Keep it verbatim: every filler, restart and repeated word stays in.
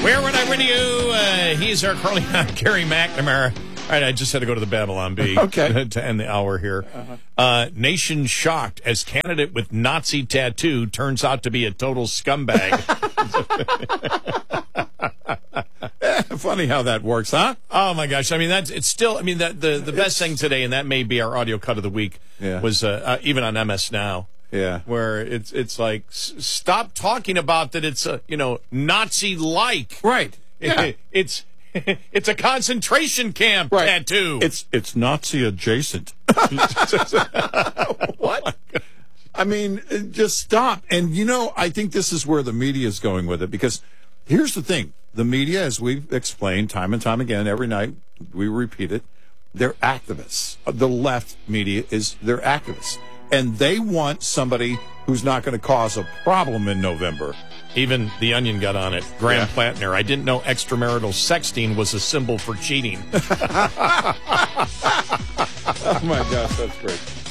We're right with you. Uh, he's our Carly, Gary McNamara. All right, I just had to go to the Babylon Bee okay. to end the hour here. Uh-huh. Uh, nation shocked as candidate with Nazi tattoo turns out to be a total scumbag. Funny how that works, huh? Oh my gosh! I mean, that's it's still. I mean, that the the best thing today, and that may be our audio cut of the week, yeah. was uh, uh, even on M S Now. Yeah, where it's it's like s- stop talking about that. It's a you know Nazi like right. It, yeah. it, it's. It's a concentration camp right. tattoo. It's it's Nazi adjacent. What? I mean, just stop. And, you know, I think this is where the media is going with it, because here's the thing. The media, as we've explained time and time again, every night we repeat it, they're activists. The left media is they're activists. And they want somebody who's not going to cause a problem in November. Even The Onion got on it. Graham yeah. Plattner. I didn't know extramarital sexting was a symbol for cheating. Oh, my gosh, that's great.